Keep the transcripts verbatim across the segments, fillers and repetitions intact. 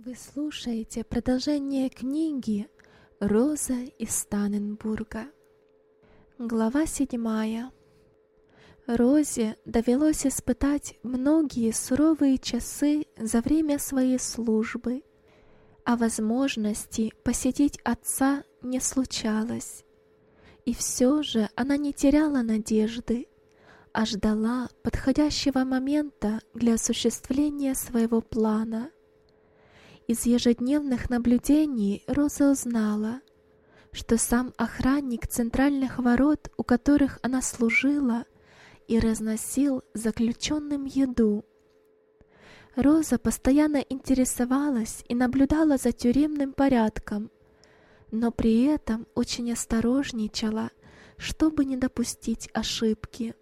Вы слушаете продолжение книги «Роза из Танненбурга». Глава седьмая. Розе довелось испытать многие суровые часы за время своей службы, а возможности посетить отца не случалось. И все же она не теряла надежды, а ждала подходящего момента для осуществления своего плана. Из ежедневных наблюдений Роза узнала, что сам охранник центральных ворот, у которых она служила, и разносил заключенным еду. Роза постоянно интересовалась и наблюдала за тюремным порядком, но при этом очень осторожничала, чтобы не допустить ошибки.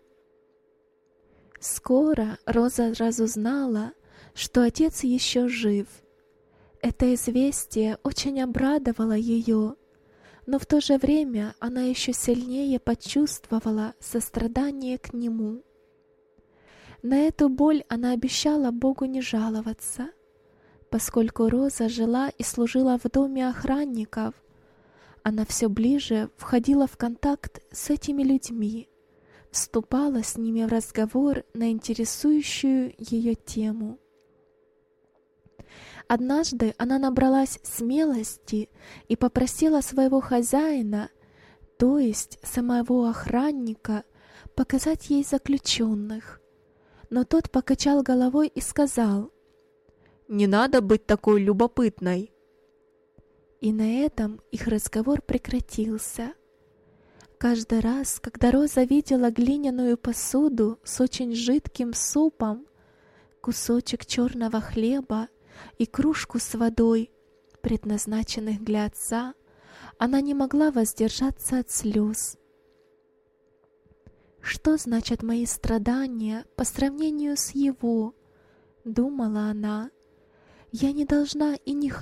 Скоро Роза разузнала, что отец еще жив. Это известие очень обрадовало ее, но в то же время она еще сильнее почувствовала сострадание к нему. На эту боль она обещала Богу не жаловаться. Поскольку Роза жила и служила в доме охранников, она все ближе входила в контакт с этими людьми, вступала с ними в разговор на интересующую ее тему. Однажды она набралась смелости и попросила своего хозяина, то есть самого охранника, показать ей заключенных. Но тот покачал головой и сказал: «Не надо быть такой любопытной». И на этом их разговор прекратился. Каждый раз, когда Роза видела глиняную посуду с очень жидким супом, кусочек черного хлеба и кружку с водой, предназначенных для отца, она не могла воздержаться от слез. «Что значат мои страдания по сравнению с его?» — думала она. «Я не должна и не хочу